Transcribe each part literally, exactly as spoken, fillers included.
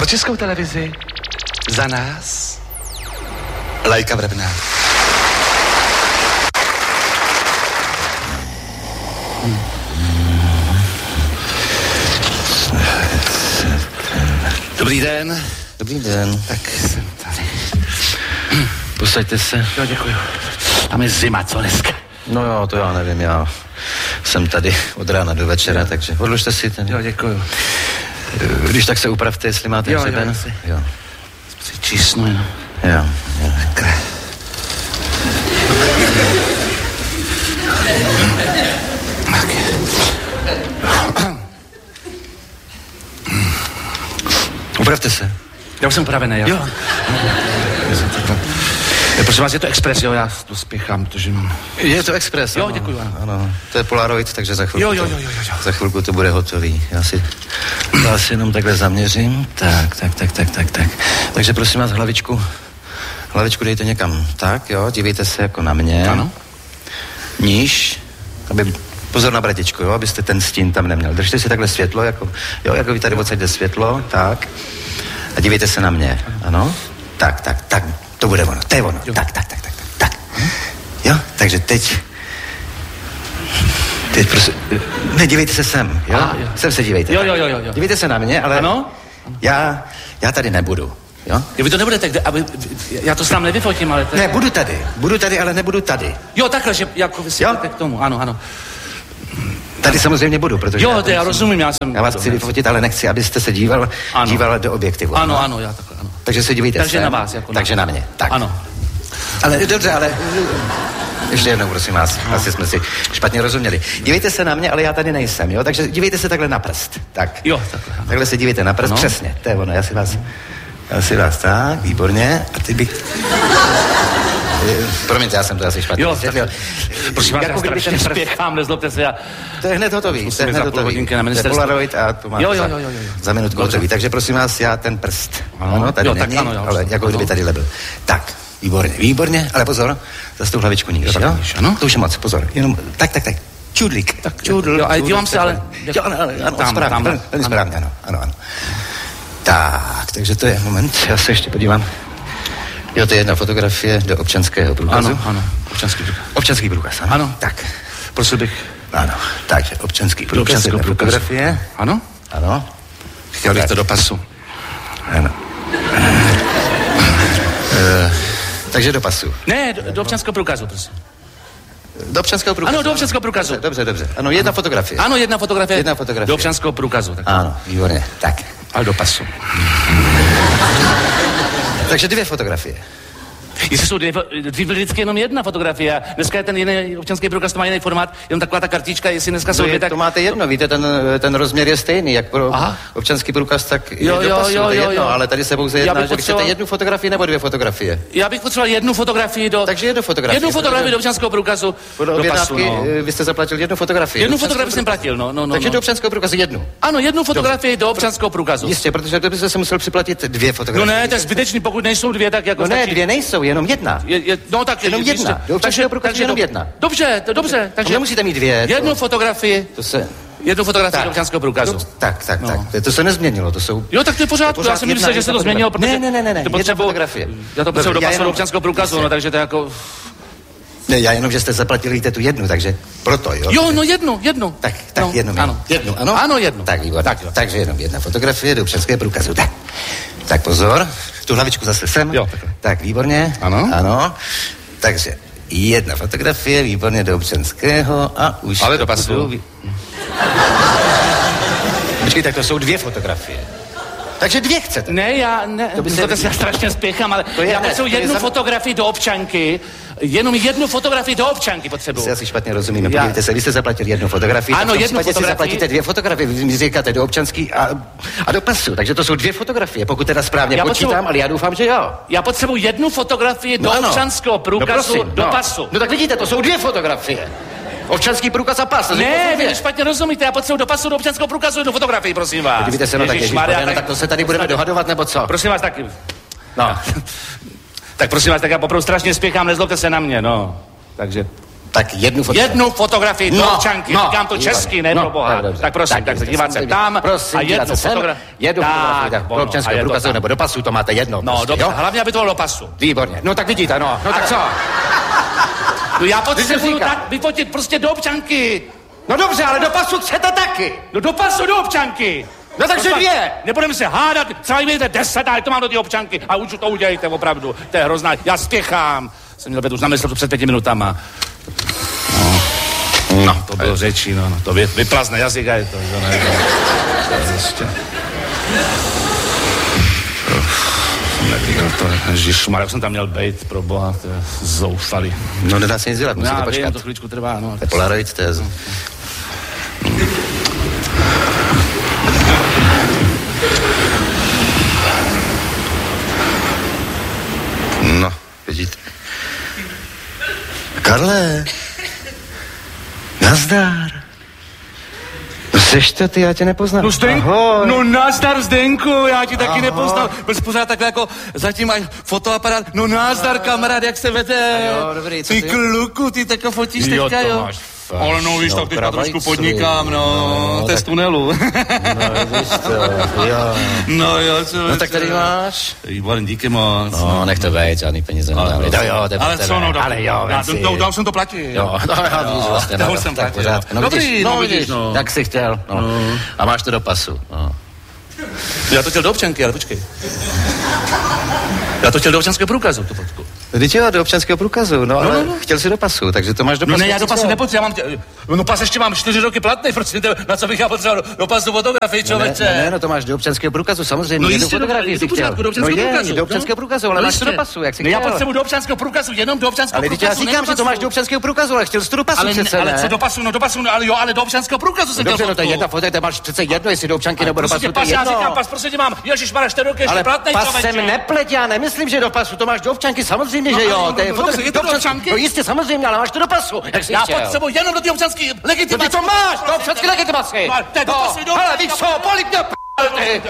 Pro Českou televizi za nás Lajka Vrbná. Hmm. Dobrý den. Dobrý den. Tak jsem tady. Posaďte se. Jo, děkuju. Tam je zima, co dneska? No jo, to já nevím, já jsem tady od rána do večera, takže odložte si ten. Jo, děkuju. Když tak se upravte, jestli máte jo, hřeben. Jo, jo. Si čísnu jenom. Jo, jo. Takhle. Tak je. Upravte se. Já už jsem upravený, jo? Jo. Je, prosím vás, je to Express, jo, já to spěchám, protože mám... Je to Express, Jo, ano. děkuju, ano. ano. To je Polaroid, takže za chvilku, Jo, jo, jo, jo, jo. To, za chvilku to bude hotový. Já si vás jenom takhle zaměřím. Tak, tak, tak, tak, tak, tak. Takže prosím vás, hlavičku, hlavičku dejte někam. Tak, jo, dívejte se jako na mě. Ano. Níž, aby... Pozor na bratičku, jo, abyste ten stín tam neměl. Držte si takhle světlo, jako, jo, jako vy tady odsaď jde světlo, tak. A dívejte se na mě, ano. Tak, tak, tak, to bude ono, to je ono. Jo. Tak, tak, tak, tak, tak. Jo, takže teď... Teď prosím... Ne, dívejte se sem, jo? A, jo. Sem se dívejte. Jo, jo, jo, jo. Dívejte se na mě, ale... Ano? Já, já tady nebudu, jo? Jo, vy to nebudete, kde, aby, já to sám nevyfotím, ale... To je... Ne, budu tady, budu tady, ale nebudu tady. Jo, takhle, že jako vy si Jo? k tomu, ano, ano. Tady samozřejmě budu, protože... Jo, to já rozumím, já jsem... Já vás chci vyfotit, ale nechci, abyste se díval, Ano. díval do objektivu. Ano, ano, já takhle, ano. Takže se dívejte Takže sem. na vás, jako na- Takže na mě, tak. Ano. Ale dobře, ale... Ještě jednou, prosím vás, no. Asi jsme si špatně rozuměli. Dívejte se na mě, ale já tady nejsem, jo? Takže dívejte se takhle na prst, tak. Jo, takhle. Ano. Takhle se dívejte na prst, Ano. přesně, to je ono, já si vás... Já si vás, tak, výborně, a ty bych... Promiňte, já jsem to asi špatně Jo, vysvětlil. Prosím vás, Jako já kdyby strašně ten prst- spěchám, nezlobte se, já... To je hned hotový, to Musíme je za hned půl hotový. hodinky na To je ministerstvu. Polaroid a to máte Jo, jo, za, jo, jo, jo. za minutku Dobře. hotový. Takže prosím vás, já ten prst. Ano. Ano, tady Jo, tak není, ano, já už ale jsem- jako kdyby ano. tady nebyl. Tak, výborně, výborně, ale pozor, zase tu hlavičku níž, Jo, tak jo? níž, ano. To už je moc, pozor, jenom, tak, tak, tak, čudlík. Tak čudl, jo, ale dívám se, ale... Jo, ano, ano, ano, Tam, správně, tam, velmi, velmi ano. správně, ano, ano, ano. Tak, takže to je, moment, já se ještě podívám. Jo, to je jedna fotografie do občanského průkazu. Ano, ano, občanský průkaz. Občanský průkaz, ano. Ano. Tak, Prosil bych... ano, takže občanský Do průkaz, občanského jedna průkazu. fotografie. Ano? Ano. Chtěl bych Tak. to do pasu. Ano. Eh, takže do pasu. Ne, do, do občanského průkazu, prosím. Do občanského průkazu. Ano, do občanského průkazu. Dobře, dobře, dobře. Ano, jedna fotografie. Ano, jedna fotografie. Jedna fotografie. Do občanského průkazu. Tak. Ano, výborně. Tak. Ale do pasu. Takže dvě fotografie. Jestli jsou dvě, dvě vždycky jenom jedna fotografie. A dneska je ten jiný občanský průkaz, to má jiný formát, jenom taková ta kartička, jestli dneska jsou To, dvě, je, tak... to máte jedno, víte, ten, ten rozměr je stejný, jak pro Aha. občanský průkaz, tak Jo, je do jo, pasu, jo, to je jo, jedno, jo. ale tady se pouze Já jedná, bych že potřeboval- chcete jednu fotografii nebo dvě fotografie. Já bych potřeboval jednu fotografii do... Takže jednu fotografii. Jednu fotografii Protože do občanského průkazu. Podle Do pasu, objednávky no. eh, vy jste zaplatil jednu fotografii. Jednu Do občanského fotografii jsem průkazu. platil, no, no, no. Takže no. do občanského průkazu jednu. Ano, jednu fotografii do občanského průkazu. Jistě, protože to byste se musel připlatit dvě No fotografie. ne, to je zbytečný, pokud nejsou dvě, tak jako No ne, stačí. dvě nejsou, jenom jedna. Je, je, no tak Jenom jistě. jedna. Do občanského průkazu jenom do- jedna. Dobře, to dobře. Takže nemusíte mít dvě, to- Jednu fotografii, To se... jednu fotografii Tak. do občanského průkazu. To- Tak, tak, No. tak. To- To se nezměnilo, to jsou... Jo, tak to je pořád, To je já jsem pořád myslel, jedna- že se to jedna změnilo, fotografie. protože... Ne, ne, ne, ne, to jedna potřebuji- fotografie. Já to potřebuji Dobře, do já pasu do jenom- občanského průkazu, Jistě. no, takže to je jako... Ne, já jenom, že jste zaplatili víte, tu jednu, takže proto, jo? Jo, no jednu, jednu. Tak, tak no, jednu, ano. jednu, ano? Ano, jednu. Tak, výborně. Tak, jo. Takže jenom jedna fotografie do občanského průkazu. Tak, tak pozor, tu hlavičku zase sem. Jo, takhle. Tak, výborně. Ano. Ano. Takže jedna fotografie, výborně do občanského a už... Ale do to pasu. budou vy- Počkej, tak to jsou dvě fotografie. Takže dvě chcete. Ne, já ne, To by se- to se... já strašně spěchám, ale To je já ne, potřebuji to je jednu za- fotografii do občanky, jenom jednu fotografii do občanky potřebuji. Si asi špatně rozumíme. Já- Podívejte se, vy jste zaplatil jednu fotografii, Ano, tak v tom jednu případě si fotografii. zaplatíte dvě fotografie. Vy mi říkáte do občanský a, a do pasu. Takže to jsou dvě fotografie, pokud teda správně Já počítám, potřebuji- ale já doufám, že jo. Já potřebuji jednu fotografii do No ano. občanského průkazu, prosím, do no. pasu. No tak vidíte, to jsou dvě fotografie. Občanský průkaz a pas. to jsou Ne, dvě. vy špatně rozumíte, já potřebuji do pasu, do občanského průkazu jednu fotografii, prosím vás. Podívejte se, no tak Ježišmarja, ježišmarja, no tak to se tady budeme dohadovat, nebo co? Prosím vás, tak... No. Tak prosím vás, tak já opravdu strašně spěchám, nezlobte se na mě, no. Takže... Tak jednu fotografii. Jednu fotografii do občanky, no, říkám to česky, ne no, pro boha. No, tak prosím, tak, tak dívat se tam prosím, a jednu fotografii. Jednu fotografii, tak pro občanského průkazu nebo do pasu to máte jedno. No, prostě, dobře, jo? hlavně, aby to bylo do pasu. Výborně, no tak vidíte, no, no tak co? No já potřebuju tak vyfotit prostě do občanky. No dobře, ale do pasu chcete taky. No do pasu do občanky. No takže dvě. Nebudeme se hádat, třeba mějte deset, ale to mám do ty občanky a už to udělejte opravdu. To je hrozná, já spěchám. Jsem měl být už na mysl to před pěti minutama. No, no to bylo řečí, no, no to vy, vyplazne jazyk a je to, že ne, to je ještě. Neviděl to, ježišmarja, jak jsem tam měl bejt, pro boha, to je zoufalý. No nedá se nic dělat, musíte já počkat. Vím, to chvíličku trvá, no. To je Polaroid, to je... No, vidíte. Karle, nazdar. No seš to ty, já tě nepoznám. No Zdenku, no nazdar Zdenku, já ti taky Ahoj. Nepoznal. Byl jsi pořád takhle jako, zatím mají fotoaparát. No nazdar kamarád, jak se vede. Jo, dobrý, co ty? Ty kluku, ty tak fotíš jo, teďka, jo. Máš. Ale no, víš, no, tak teďka trošku podnikám, no, no to je z tunelu. No, víš to, jo. No jo, co No tak tady máš. Výborný, díky moc. No, nech to být, žádný peníze nedám. No, jo, ale co, no, ale jo, já, dal, dal jsem to platit. Jo, no, já víš, vlastně, no, jsem tak platil. No, dobrý, no, vidíš, no. Tak jsi chtěl, no. no. A máš to do pasu, no. Já to chtěl do občanky, ale počkej. Já to chtěl do občanského průkazu, tu fotku. Vždyť jo, do občanského průkazu, no, ale no, no. chtěl si do pasu, takže to máš do pasu. No ne, já do pasu nepotřebuji, já mám, tě, no pas ještě mám čtyři roky platný, prosím tebe, na co bych já potřeboval do pasu fotografii, člověče. Ne, ne, no to máš do občanského průkazu, samozřejmě, no jednu fotografii si chtěl. Do občanského no průkazu, je, do občanského průkazu, ale máš to do pasu, jak si chtěl. No já potřebuji do občanského průkazu, jenom do občanského průkazu. Ale já říkám, že to máš do občanského průkazu, ale chtěl jsi to do pasu přece, ne? Ale co do pasu, no do pasu, ale jo, ale do občanského průkazu jsem chtěl. Dobře, no to je jedna fotka, máš přece jedno, jestli do občanky nebo do pasu, to je jedno. Já říkám, pas, prostě mám, ježišmarja, čtyři roky ještě platný, člověče. Ale pas jsem neplet, já nemyslím, že do pasu, to máš do občanky, samozřejmě, že jo. Je to do občanky? No jistě, samozřejmě, ale máš to do pasu. Jak jsi já chtěl. potřebuji jenom do té občanské legitimace. No ty to máš, do občanské legitimace. No, ale víš co, polik mě p***ty.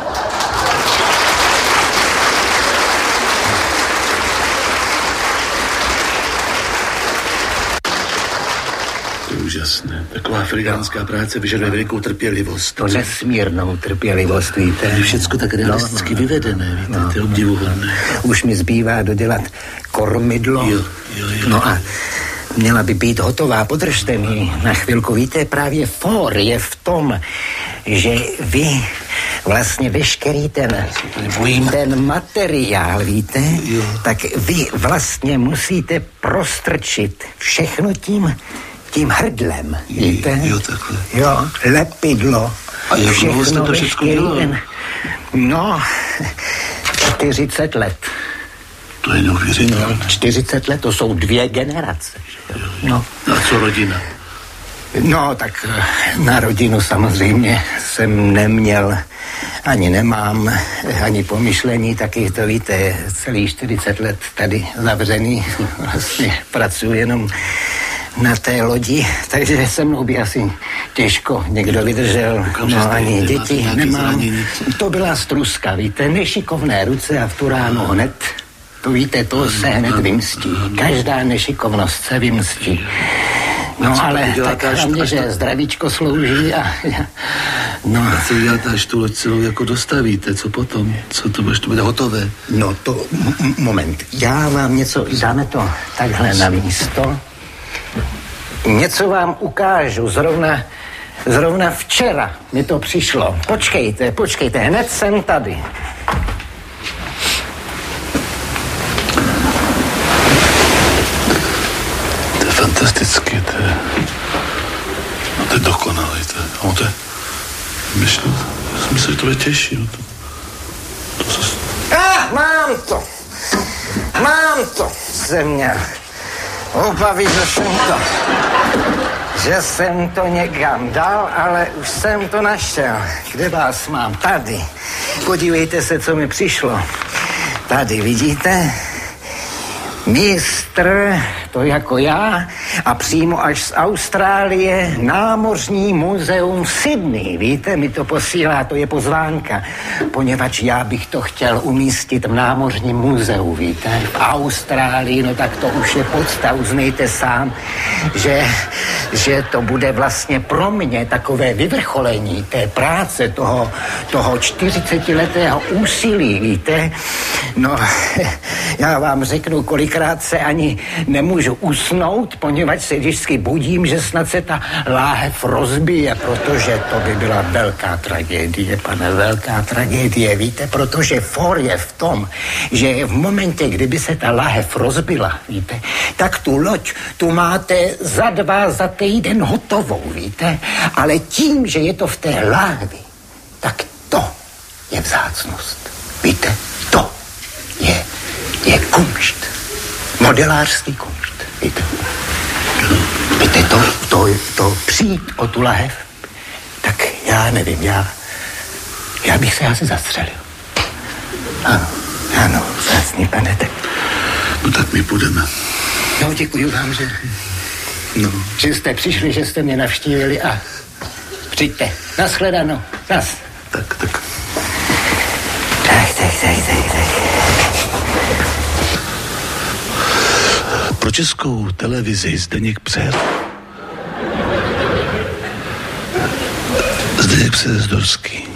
To je úžasné. Taková afrikánská práce vyžaduje velikou trpělivost. To nesmírnou trpělivost, víte. Je všecko tak realisticky no, vyvedené, víte, no, to je obdivuhodné. Už mi zbývá dodělat kormidlo. Jo, jo, jo. No a měla by být hotová, podržte mi na chvilku. Víte, právě for je v tom, že vy vlastně veškerý ten, ten materiál, víte, jo. tak vy vlastně musíte prostrčit všechno tím tím hrdlem, víte? Jo, takhle. Jo, lepidlo. A jak dlouho jste to všechno dělal? No, čtyřicet let. To je neuvěřitelné. No, čtyřicet let, to jsou dvě generace. Jo, no. A co rodina? No, tak na rodinu samozřejmě jsem neměl, ani nemám, ani pomyšlení, taky to víte, celý čtyřicet let tady zavřený, vlastně pracuji jenom na té lodi, takže se mnou by asi těžko někdo vydržel. No ani děti nemám. To byla struska, víte, nešikovné ruce a v tu ránu hned. To víte, to se hned vymstí. Každá nešikovnost se vymstí. No ale tak hlavně, že zdravíčko slouží a... No. A co uděláte, až tu loď celou jako dostavíte, co potom? Co to bude, to bude hotové? No to, m- moment, já vám něco, dáme to takhle na místo. Něco vám ukážu, zrovna, zrovna včera mi to přišlo. Počkejte, počkejte, hned jsem tady. To je fantastické, to je... No to je dokonalé, to je... No to je... Myšlu, já jsem myslel, že to bude těžší, no to... To se... Ah, mám to! Mám to! Jsem měl obavy, že jsem to... Že jsem to někam dal, ale už jsem to našel. Kde vás mám? Tady. Podívejte se, co mi přišlo. Tady, vidíte? Mistr to jako já, a přímo až z Austrálie námořní muzeum v Sydney. Víte, mi to posílá, to je pozvánka, poněvadž já bych to chtěl umístit v námořním muzeu, víte, v Austrálii, no tak to už je podsta, uznejte sám, že, že to bude vlastně pro mě takové vyvrcholení té práce, toho, toho čtyřicetiletého úsilí, víte. No, já vám řeknu, kolikrát se ani nemůžu usnout, poněvadž se vždycky budím, že snad se ta láhev rozbije, protože to by byla velká tragédie, pane, velká tragédie, víte, protože for je v tom, že v momentě, kdyby se ta láhev rozbila, víte, tak tu loď tu máte za dva, za týden hotovou, víte, ale tím, že je to v té láhvi, tak to je vzácnost, víte, to je, je kunšt, modelářský kunšt, víte. Víte, to, to, to přijít o tu lahev, tak já nevím, já, já bych se asi zastřelil. Ano, ano, vzácný pane, tak. No tak my půjdeme. No, děkuji vám, že, no, že jste přišli, že jste mě navštívili a přijďte. Naschledanou, nas. Tak, tak. Tak, tak, tak, tak, tak. Pro Českou televizi Zdeněk Přer. Zdeněk Přer Zdorský.